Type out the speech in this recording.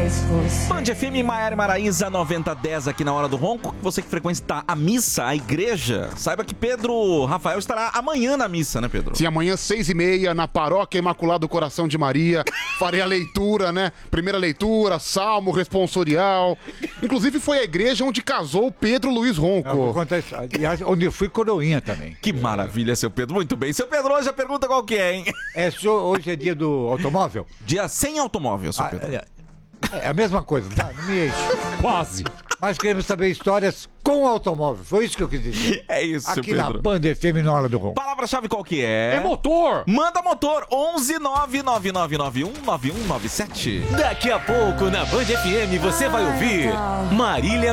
mais força. Band FM, Maiara e Maraísa, 9010 aqui na Hora do Ronco. Você que frequenta a missa, a igreja, saiba que Pedro Rafael estará amanhã na missa, né, Pedro? Sim, amanhã 6h30, na Paróquia Imaculado Coração de Maria. Farei a leitura, né? Primeira leitura, salmo responsorial. Inclusive foi a igreja onde casou o Pedro Luiz Ronco. Vou contar isso. Aliás, onde eu fui coroinha também. Que maravilha, seu Pedro. Muito bem. Seu Pedro, hoje a pergunta qual que é, hein? Hoje é dia do automóvel? Dia sem automóvel, seu Pedro. É a mesma coisa, tá? Não me enche. Quase. Mas queremos saber histórias com automóvel. Foi isso que eu quis dizer. É isso, seu Aqui Pedro. na Band FM na Hora do Ronco. Palavra-chave qual que é? É motor. Manda motor, 11999919197. Daqui a pouco na Band FM você vai ouvir Marília